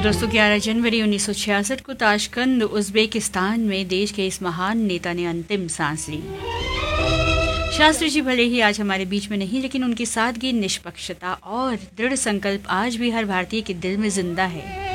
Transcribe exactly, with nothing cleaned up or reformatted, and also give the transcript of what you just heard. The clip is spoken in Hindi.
दोस्तों, ग्यारह जनवरी उन्नीस सौ छियासठ को ताशकंद, उज़्बेकिस्तान में देश के इस महान नेता ने अंतिम सांस ली। शास्त्री जी भले ही आज हमारे बीच में नहीं, लेकिन उनकी सादगी, निष्पक्षता और दृढ़ संकल्प आज भी हर भारतीय के दिल में जिंदा है।